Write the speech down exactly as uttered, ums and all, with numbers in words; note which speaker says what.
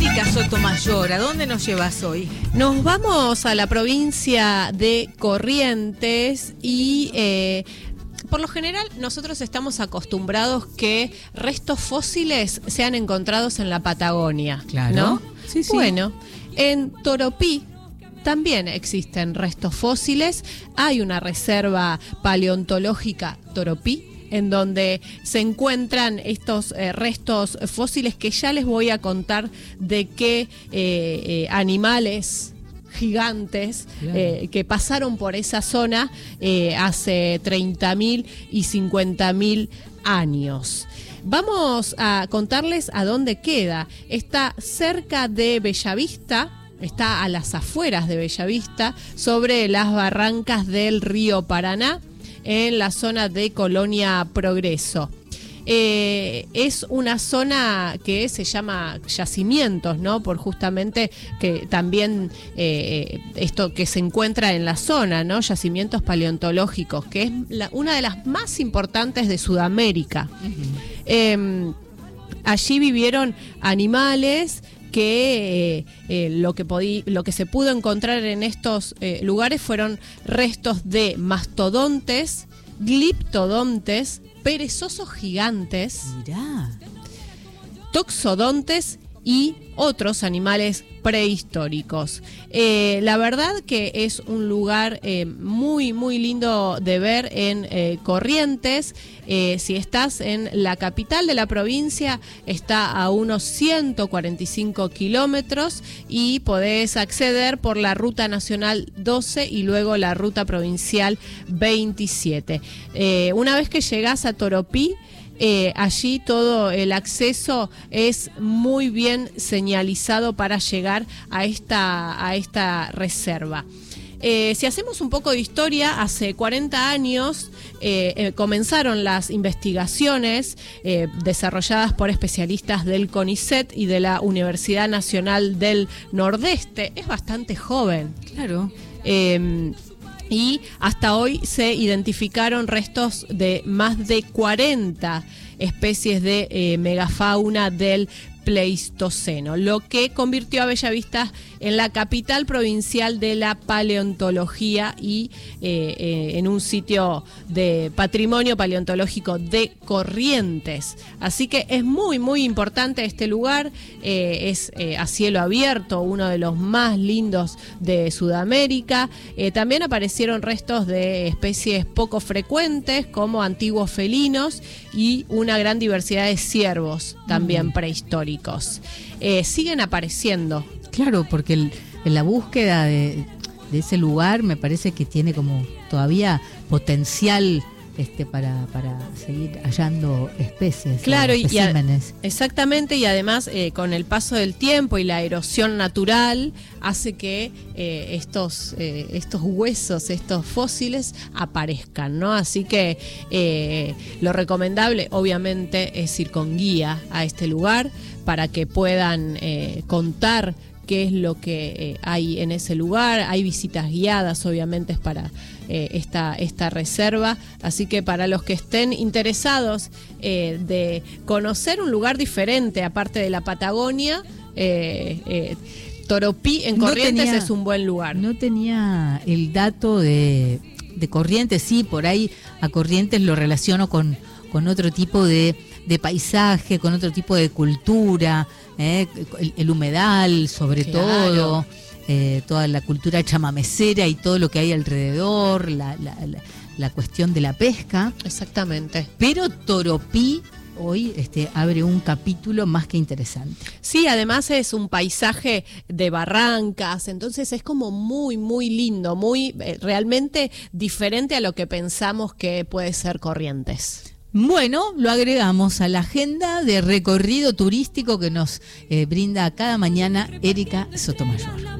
Speaker 1: Erika Sotomayor, ¿a dónde nos llevas hoy?
Speaker 2: Nos vamos a la provincia de Corrientes y eh, por lo general nosotros estamos acostumbrados que restos fósiles sean encontrados en la Patagonia,
Speaker 1: Claro.
Speaker 2: ¿no?
Speaker 1: Sí, sí.
Speaker 2: Bueno, en Toropí también existen restos fósiles. Hay una reserva paleontológica Toropí, en donde se encuentran estos eh, restos fósiles que ya les voy a contar de qué eh, eh, animales gigantes
Speaker 1: Claro.
Speaker 2: eh, que pasaron por esa zona eh, hace treinta mil y cincuenta mil años. Vamos a contarles a dónde queda. Está cerca de Bellavista. Está a las afueras de Bellavista, sobre las barrancas del río Paraná, en la zona de Colonia Progreso. Eh, es una zona que se llama yacimientos, ¿no? Por justamente que también eh, esto que se encuentra en la zona, ¿no? Yacimientos paleontológicos, que es la, una de las más importantes de Sudamérica. Uh-huh. Eh, allí vivieron animales que eh, eh, lo que podí, lo que se pudo encontrar en estos eh, lugares fueron restos de mastodontes, gliptodontes, perezosos gigantes,
Speaker 1: Mirá.
Speaker 2: toxodontes y otros animales prehistóricos. Eh, la verdad que es un lugar eh, muy, muy lindo de ver en eh, Corrientes. Eh, si estás en la capital de la provincia, está a unos ciento cuarenta y cinco kilómetros y podés acceder por la Ruta Nacional doce y luego la Ruta Provincial veintisiete. Eh, una vez que llegás a Toropí, Eh, allí todo el acceso es muy bien señalizado para llegar a esta, a esta reserva. Eh, si hacemos un poco de historia, hace cuarenta años eh, eh, comenzaron las investigaciones eh, desarrolladas por especialistas del CONICET y de la Universidad Nacional del Nordeste. Es bastante joven.
Speaker 1: Claro.
Speaker 2: Eh, Y hasta hoy se identificaron restos de más de cuarenta especies de eh, megafauna del Pleistoceno, lo que convirtió a Bellavista en la capital provincial de la paleontología y eh, eh, en un sitio de patrimonio paleontológico de Corrientes. Así que es muy, muy importante este lugar, eh, es eh, a cielo abierto, uno de los más lindos de Sudamérica. Eh, también aparecieron restos de especies poco frecuentes, como antiguos felinos y una gran diversidad de ciervos, también mm. prehistóricos. Eh, siguen apareciendo.
Speaker 3: Claro, porque el, en la búsqueda de, de ese lugar me parece que tiene como todavía potencial este para, para seguir hallando especies,
Speaker 2: claro, y
Speaker 3: especímenes.
Speaker 2: A, exactamente, y además eh, con el paso del tiempo y la erosión natural hace que eh, estos, eh, estos huesos, estos fósiles aparezcan, ¿no? Así que eh, lo recomendable obviamente es ir con guía a este lugar para que puedan eh, contar qué es lo que eh, hay en ese lugar. Hay visitas guiadas, obviamente, para eh, esta, esta reserva. Así que para los que estén interesados eh, de conocer un lugar diferente, aparte de la Patagonia, eh, eh, Toropí en Corrientes no tenía, es un buen lugar.
Speaker 3: No tenía el dato de, de Corrientes, sí, por ahí a Corrientes lo relaciono con, con otro tipo de... de paisaje, con otro tipo de cultura, eh, el, el humedal sobre claro. todo, eh, toda la cultura chamamecera y todo lo que hay alrededor, la, la, la, la cuestión de la pesca.
Speaker 2: Exactamente.
Speaker 3: Pero Toropí hoy este, abre un capítulo más que interesante.
Speaker 2: Sí, además es un paisaje de barrancas, entonces es como muy, muy lindo, muy eh, realmente diferente a lo que pensamos que puede ser Corrientes.
Speaker 3: Bueno, lo agregamos a la agenda de recorrido turístico que nos eh, brinda cada mañana Erika Sotomayor.